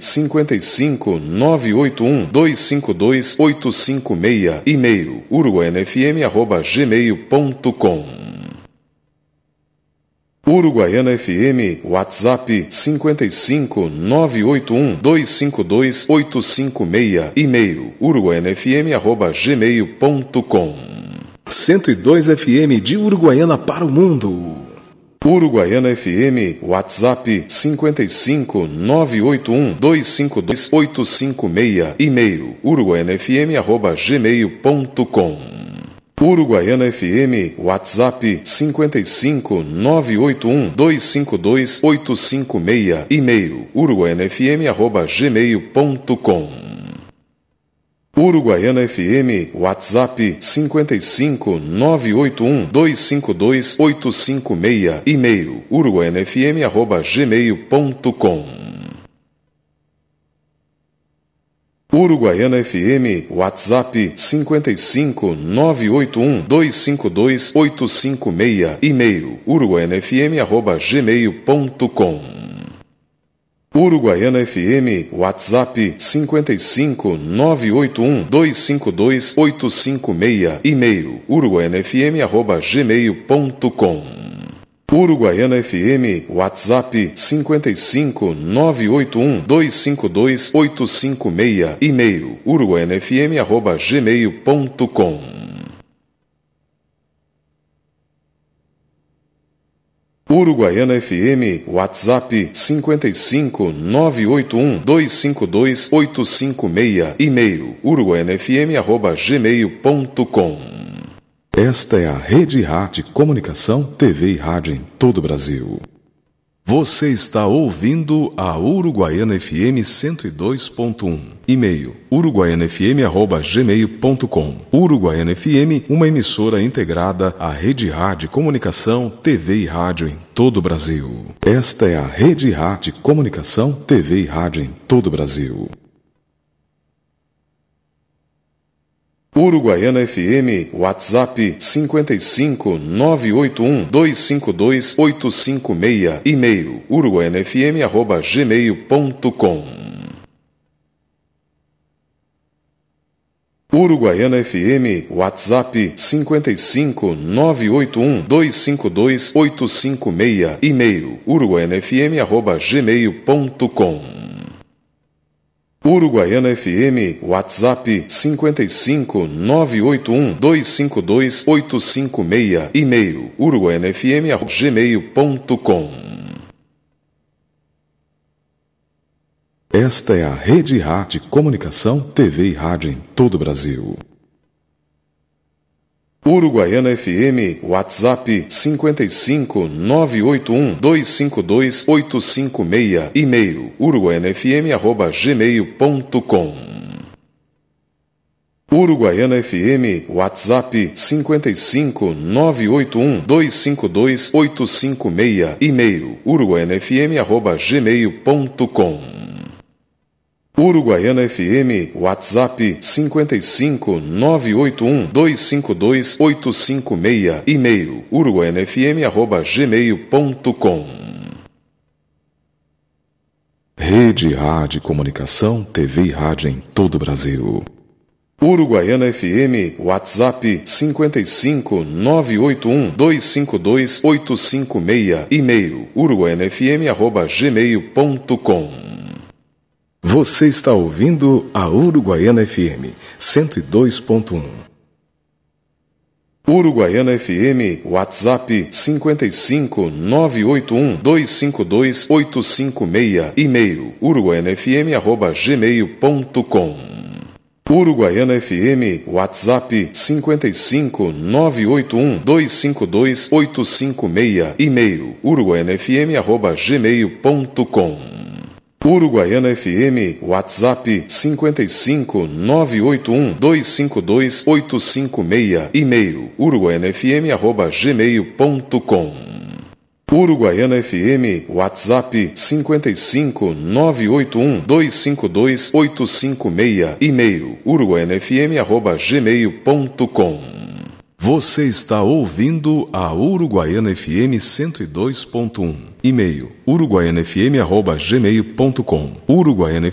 55981-252-856, e-mail uruguaianafm@gmail.com. Uruguaiana FM, WhatsApp 55981-252-856, e-mail uruguaianafm@gmail.com. 102 FM de Uruguaiana para o mundo. Uruguaiana FM, WhatsApp 55981-252-856, e-mail uruguaianafm@gmail.com. Uruguaiana FM, WhatsApp 55981-252-856, e-mail uruguaianafm@gmail.com. Uruguaiana FM, WhatsApp 55981-252-856, e-mail uruguaianafm@gmail.com. Uruguaiana FM, WhatsApp 55981-252-856, e-mail uruguaianafm@gmail.com. Uruguaiana FM, WhatsApp 55981-252-856, e-mail uruguaianafm@gmail.com. Uruguaiana FM, WhatsApp 55981-252-856, e-mail uruguaianafm@gmail.com. Uruguaiana FM, WhatsApp 55981-252-856, e-mail uruguaianafm@gmail.com. Esta é a Rede Rádio Comunicação, TV e Rádio em todo o Brasil. Você está ouvindo a Uruguaiana FM 102.1. E-mail uruguaianafm@gmail.com. Uruguaiana FM, uma emissora integrada à Rede Rádio Comunicação, TV e Rádio em todo o Brasil. Esta é a Rede Rádio Comunicação, TV e Rádio em todo o Brasil. Uruguaiana FM, WhatsApp 55981-252-856, e-mail uruguaianafm@gmail.com. Uruguaiana FM, WhatsApp 55981-252-856, e-mail uruguaianafm@gmail.com. Uruguaiana FM, WhatsApp 55981-252-856, e-mail uruguaianafm@gmail.com. Esta é a Rede Rádio Comunicação, TV e Rádio em todo o Brasil. Uruguaiana FM, WhatsApp 55981-252-856, e-mail uruguaianafm@gmail.com. Uruguaiana FM, WhatsApp 55981-252-856, e-mail uruguaianafm@gmail.com. Uruguaiana FM, WhatsApp 55981-252-856, e-mail uruguaianafm@gmail.com. Rede Rádio Comunicação, TV e Rádio em todo o Brasil. Uruguaiana FM, WhatsApp 55981-252-856, e-mail uruguaianafm@gmail.com. Você está ouvindo a Uruguaiana FM 102.1. Uruguaiana FM, WhatsApp 55981-252-856, e-mail uruguaianafm@gmail.com. Uruguaiana FM, WhatsApp 55981-252-856, e-mail uruguaianafm@gmail.com. Uruguaiana FM, WhatsApp 55981-252-856, e-mail uruguaianafm@gmail.com. Uruguaiana FM, WhatsApp 55981-252-856, e-mail uruguaianafm@gmail.com. Você está ouvindo a Uruguaiana FM 102.1. E-mail uruguaianafm@gmail.com. Uruguaiana